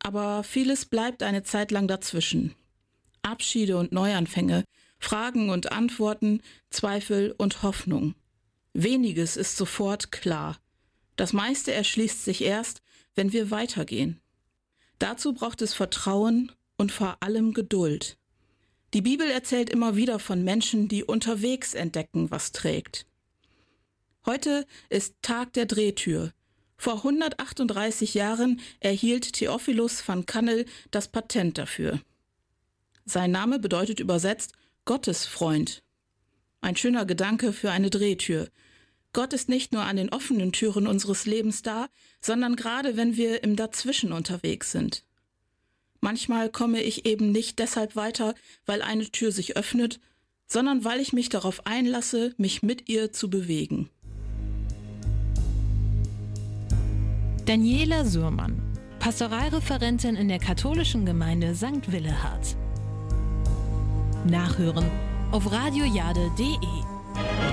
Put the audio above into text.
Aber vieles bleibt eine Zeit lang dazwischen. Abschiede und Neuanfänge, Fragen und Antworten, Zweifel und Hoffnung. Weniges ist sofort klar. Das meiste erschließt sich erst, wenn wir weitergehen. Dazu braucht es Vertrauen und vor allem Geduld. Die Bibel erzählt immer wieder von Menschen, die unterwegs entdecken, was trägt. Heute ist Tag der Drehtür. Vor 138 Jahren erhielt Theophilus van Kannel das Patent dafür. Sein Name bedeutet übersetzt Gottesfreund. Ein schöner Gedanke für eine Drehtür. Gott ist nicht nur an den offenen Türen unseres Lebens da, sondern gerade wenn wir im Dazwischen unterwegs sind. Manchmal komme ich eben nicht deshalb weiter, weil eine Tür sich öffnet, sondern weil ich mich darauf einlasse, mich mit ihr zu bewegen. Daniela Suhrmann, Pastoralreferentin in der katholischen Gemeinde St. Willehad. Nachhören auf radiojade.de.